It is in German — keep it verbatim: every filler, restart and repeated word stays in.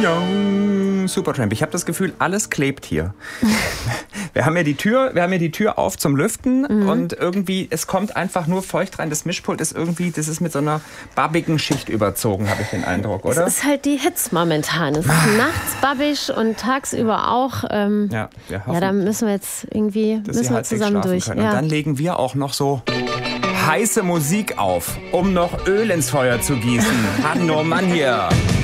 Ding-dong. Supertramp. Ich habe das Gefühl, alles klebt hier. Wir haben ja die Tür, wir haben ja die Tür auf zum Lüften mhm. und irgendwie, es kommt einfach nur feucht rein. Das Mischpult ist irgendwie, das ist mit so einer babbigen Schicht überzogen, habe ich den Eindruck, oder? Es ist halt die Hitze momentan. Es ist nachts babbig und tagsüber auch. Ähm, ja, wir hoffen, ja, da müssen wir jetzt irgendwie müssen wir zusammen durch. Ja. Und dann legen wir auch noch so heiße Musik auf, um noch Öl ins Feuer zu gießen. Hanno Mann hier.